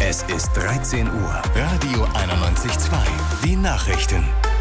Es ist 13 Uhr. Radio 91.2. Die Nachrichten.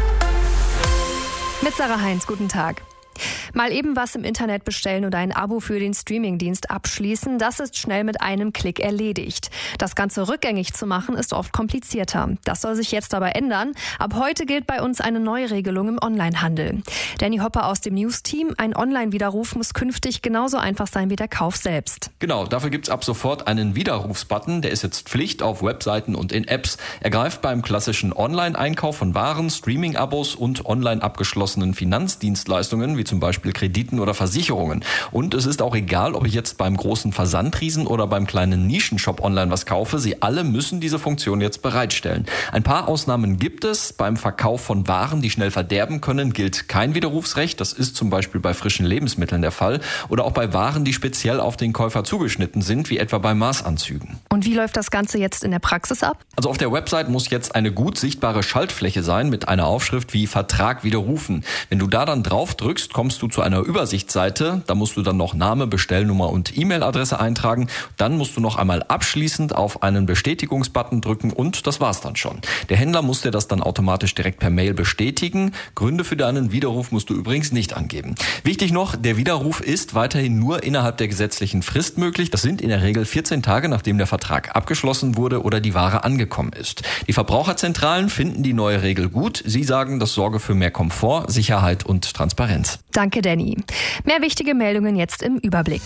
Mit Sarah Heinz, guten Tag. Mal eben was im Internet bestellen oder ein Abo für den Streamingdienst abschließen, das ist schnell mit einem Klick erledigt. Das Ganze rückgängig zu machen, ist oft komplizierter. Das soll sich jetzt aber ändern. Ab heute gilt bei uns eine Neuregelung im Onlinehandel. Danny Hopper aus dem News-Team, ein Online-Widerruf muss künftig genauso einfach sein wie der Kauf selbst. Genau, dafür gibt's ab sofort einen Widerrufsbutton. Der ist jetzt Pflicht auf Webseiten und in Apps. Er greift beim klassischen Online-Einkauf von Waren, Streaming-Abos und online abgeschlossenen Finanzdienstleistungen, wie zum Beispiel Krediten oder Versicherungen. Und es ist auch egal, ob ich jetzt beim großen Versandriesen oder beim kleinen Nischenshop online was kaufe. Sie alle müssen diese Funktion jetzt bereitstellen. Ein paar Ausnahmen gibt es. Beim Verkauf von Waren, die schnell verderben können, gilt kein Widerrufsrecht. Das ist zum Beispiel bei frischen Lebensmitteln der Fall. Oder auch bei Waren, die speziell auf den Käufer zugeschnitten sind, wie etwa bei Maßanzügen. Und wie läuft das Ganze jetzt in der Praxis ab? Also auf der Website muss jetzt eine gut sichtbare Schaltfläche sein mit einer Aufschrift wie Vertrag widerrufen. Wenn du da dann drauf drückst, kommst du zu einer Übersichtsseite. Da musst du dann noch Name, Bestellnummer und E-Mail-Adresse eintragen. Dann musst du noch einmal abschließend auf einen Bestätigungsbutton drücken und das war's dann schon. Der Händler muss dir das dann automatisch direkt per Mail bestätigen. Gründe für deinen Widerruf musst du übrigens nicht angeben. Wichtig noch, der Widerruf ist weiterhin nur innerhalb der gesetzlichen Frist möglich. Das sind in der Regel 14 Tage, nachdem der Vertrag abgeschlossen wurde oder die Ware angekommen ist. Die Verbraucherzentralen finden die neue Regel gut. Sie sagen, das sorge für mehr Komfort, Sicherheit und Transparenz. Danke, Danny. Mehr wichtige Meldungen jetzt im Überblick.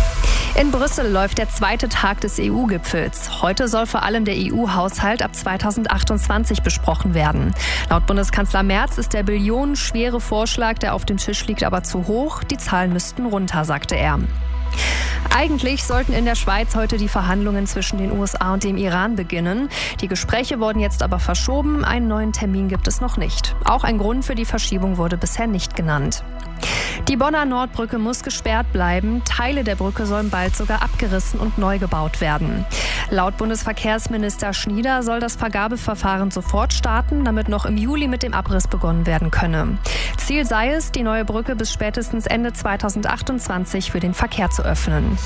In Brüssel läuft der zweite Tag des EU-Gipfels. Heute soll vor allem der EU-Haushalt ab 2028 besprochen werden. Laut Bundeskanzler Merz ist der billionenschwere Vorschlag, der auf dem Tisch liegt, aber zu hoch. Die Zahlen müssten runter, sagte er. Eigentlich sollten in der Schweiz heute die Verhandlungen zwischen den USA und dem Iran beginnen. Die Gespräche wurden jetzt aber verschoben. Einen neuen Termin gibt es noch nicht. Auch ein Grund für die Verschiebung wurde bisher nicht genannt. Die Bonner Nordbrücke muss gesperrt bleiben. Teile der Brücke sollen bald sogar abgerissen und neu gebaut werden. Laut Bundesverkehrsminister Schnieder soll das Vergabeverfahren sofort starten, damit noch im Juli mit dem Abriss begonnen werden könne. Ziel sei es, die neue Brücke bis spätestens Ende 2028 für den Verkehr zu öffnen.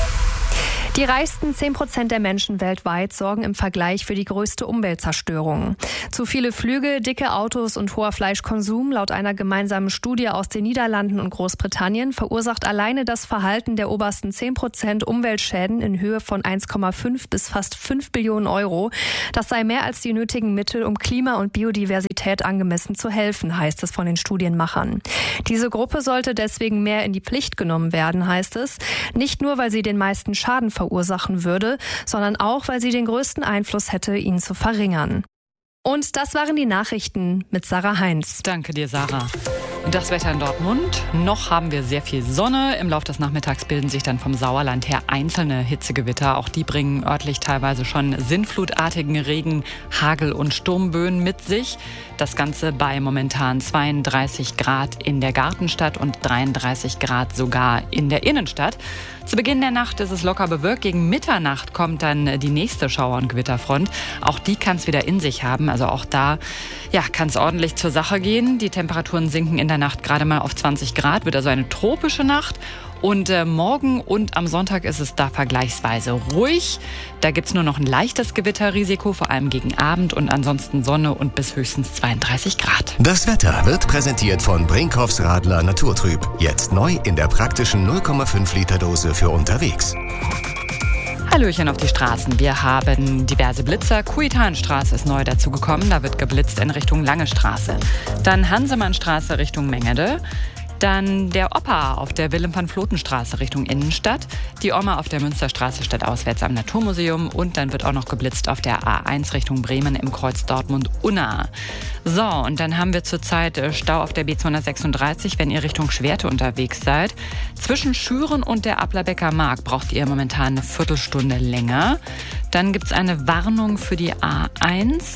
Die reichsten 10% der Menschen weltweit sorgen im Vergleich für die größte Umweltzerstörung. Zu viele Flüge, dicke Autos und hoher Fleischkonsum, laut einer gemeinsamen Studie aus den Niederlanden und Großbritannien, verursacht alleine das Verhalten der obersten 10% Umweltschäden in Höhe von 1,5 bis fast 5 Billionen Euro. Das sei mehr als die nötigen Mittel, um Klima und Biodiversität angemessen zu helfen, heißt es von den Studienmachern. Diese Gruppe sollte deswegen mehr in die Pflicht genommen werden, heißt es. Nicht nur, weil sie den meisten Schaden verursachen würde, sondern auch, weil sie den größten Einfluss hätte, ihn zu verringern. Und das waren die Nachrichten mit Sarah Heinz. Danke dir, Sarah. Und das Wetter in Dortmund. Noch haben wir sehr viel Sonne. Im Laufe des Nachmittags bilden sich dann vom Sauerland her einzelne Hitzegewitter. Auch die bringen örtlich teilweise schon sinnflutartigen Regen, Hagel und Sturmböen mit sich. Das Ganze bei momentan 32 Grad in der Gartenstadt und 33 Grad sogar in der Innenstadt. Zu Beginn der Nacht ist es locker bewölkt. Gegen Mitternacht kommt dann die nächste Schauer- und Gewitterfront. Auch die kann es wieder in sich haben. Also auch da kann es ordentlich zur Sache gehen. Die Temperaturen sinken in der Nacht gerade mal auf 20 Grad. Wird also eine tropische Nacht. Und morgen und am Sonntag ist es da vergleichsweise ruhig. Da gibt es nur noch ein leichtes Gewitterrisiko, vor allem gegen Abend und ansonsten Sonne und bis höchstens 32 Grad. Das Wetter wird präsentiert von Brinkhoffs Radler Naturtrüb. Jetzt neu in der praktischen 0,5 Liter Dose für unterwegs. Hallöchen auf die Straßen. Wir haben diverse Blitzer. Kuitanstraße ist neu dazugekommen. Da wird geblitzt in Richtung Lange Straße. Dann Hansemannstraße Richtung Mengede. Dann der Opa auf der Wilhelm-van-Vloten-Straße Richtung Innenstadt. Die Oma auf der Münsterstraße stadtauswärts am Naturmuseum. Und dann wird auch noch geblitzt auf der A1 Richtung Bremen im Kreuz Dortmund-Unna. So, und dann haben wir zurzeit Stau auf der B236, wenn ihr Richtung Schwerte unterwegs seid. Zwischen Schüren und der Applerbecker Mark braucht ihr momentan eine Viertelstunde länger. Dann gibt es eine Warnung für die A1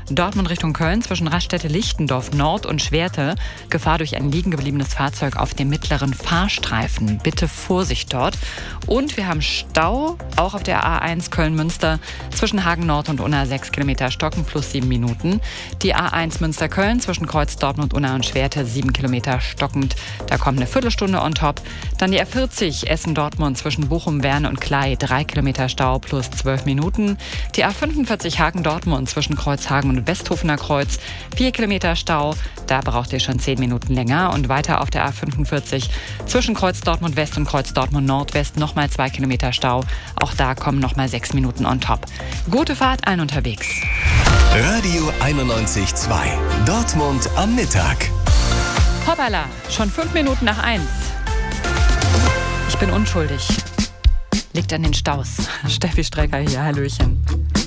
Dortmund Richtung Köln zwischen Raststätte Lichtendorf Nord und Schwerte. Gefahr durch ein liegen gebliebenes Fahrzeug auf dem mittleren Fahrstreifen. Bitte Vorsicht dort. Und wir haben Stau, auch auf der A1 Köln-Münster zwischen Hagen Nord und Unna 6 Kilometer stocken plus 7 Minuten. Die A1 Münster-Köln zwischen Kreuz Dortmund, Unna und Schwerte 7 Kilometer stockend. Da kommt eine Viertelstunde on top. Dann die A40 Essen-Dortmund zwischen Bochum, Werne und Klei 3 Kilometer Stau plus 12 Minuten. Die A45 Hagen-Dortmund zwischen Kreuzhagen und Westhofener Kreuz 4 Kilometer Stau. Da braucht ihr schon 10 Minuten länger. Und weiter auf der A45 zwischen Kreuz Dortmund West und Kreuz Dortmund Nordwest nochmal 2 Kilometer Stau. Auch da kommen nochmal 6 Minuten on top. Gute Fahrt allen unterwegs. Radio 91.2. Dortmund am Mittag. Hoppala, schon 5 Minuten nach 1. Ich bin unschuldig. Liegt an den Staus. Steffi Strecker hier, hallöchen.